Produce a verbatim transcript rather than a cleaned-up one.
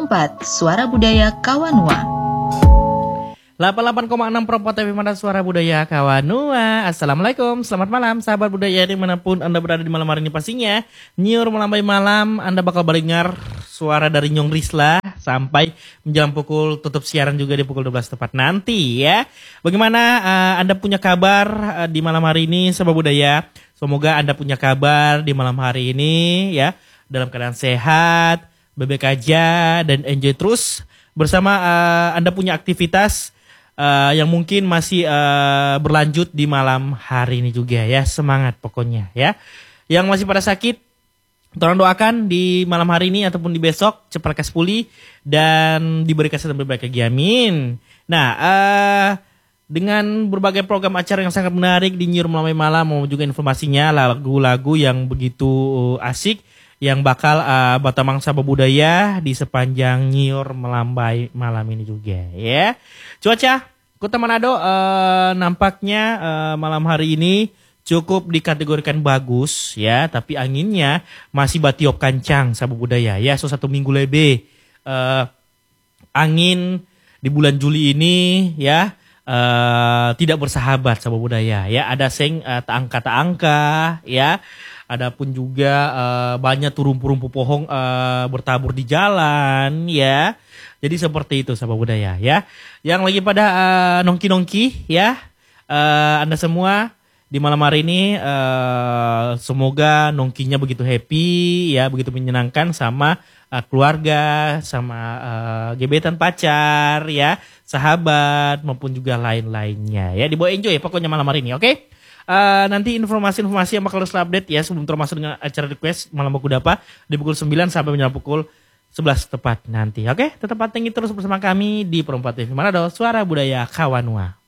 Perempat, Suara Budaya Kawanua. delapan puluh delapan koma enam Perempat T V Manado Suara Budaya Kawanua. Assalamualaikum, selamat malam sahabat budaya dimanapun Anda berada di malam hari ini pastinya. Nyiur melambai malam, Anda bakal dengar suara dari Nyong Risla sampai menjelang pukul tutup siaran juga di pukul dua belas tepat nanti ya. Bagaimana uh, Anda punya kabar uh, di malam hari ini sahabat budaya? Semoga Anda punya kabar di malam hari ini ya, dalam keadaan sehat, bebek aja dan enjoy terus bersama uh, Anda punya aktivitas uh, yang mungkin masih uh, berlanjut di malam hari ini juga ya. Semangat pokoknya ya. Yang masih pada sakit, tolong doakan di malam hari ini ataupun di besok cepat lekas pulih dan diberi kesehatan berbahagia lagi, amin. Nah, uh, dengan berbagai program acara yang sangat menarik di Nyiur Melambai Malam, mau juga informasinya lagu-lagu yang begitu asik yang bakal uh, Batamang Sabah Budaya di sepanjang Nyiur Melambai Malam ini juga ya. Cuaca Kota Manado uh, nampaknya uh, malam hari ini cukup dikategorikan bagus ya, tapi anginnya masih batiop kancang Sabah Budaya ya. So satu minggu lebih uh, angin di bulan Juli ini ya uh, tidak bersahabat Sabah Budaya ya. Ada seng uh, tak angka tak angka ya. Adapun juga uh, banyak rumpu-rumpu pohon uh, bertabur di jalan ya. Jadi seperti itu sahabat budaya ya. Yang lagi pada uh, nongki-nongki ya. Uh, Anda semua di malam hari ini uh, semoga nongkinya begitu happy ya, begitu menyenangkan sama uh, keluarga, sama uh, gebetan pacar ya, sahabat maupun juga lain-lainnya ya. Dibawa enjoy pokoknya malam hari ini, oke? Okay? Uh, nanti informasi-informasi yang bakal terus update ya sebelum termasuk dengan acara request Malam Baku Dapa di pukul sembilan sampai menjelang pukul sebelas tepat nanti. Oke, tetap pantengin terus bersama kami di Perempat T V Manado Suara Budaya Kawanua.